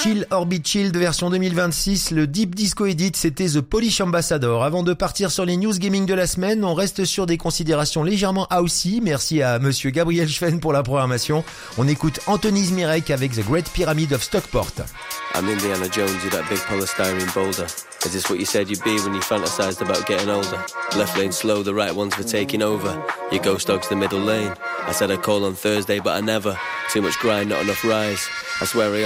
Chill Orbit Chill de version 2026, le Deep Disco Edit, c'était The Polish Ambassador. Avant de partir sur les news gaming de la semaine, on reste sur des considérations légèrement housey. Merci à monsieur Gabriel Schwen pour la programmation. On écoute Anthony Zmirek avec The Great Pyramid of Stockport. I'm Indiana Jones, you that big polystyrene boulder. Is this what you said you'd be when you fantasized about getting older? Left lane slow, the right ones for taking over. Your ghost dog's the middle lane. I said I'd call on Thursday, but I never. Too much grind, not enough rise. I swear I